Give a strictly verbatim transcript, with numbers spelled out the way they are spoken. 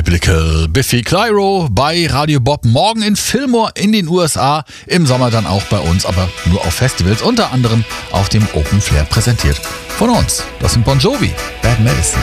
Biblical Biffy Clyro bei Radio Bob. Morgen in Fillmore in den U S A. Im Sommer dann auch bei uns, aber nur auf Festivals. Unter anderem auf dem Open Flair präsentiert von uns. Das sind Bon Jovi, Bad Medicine.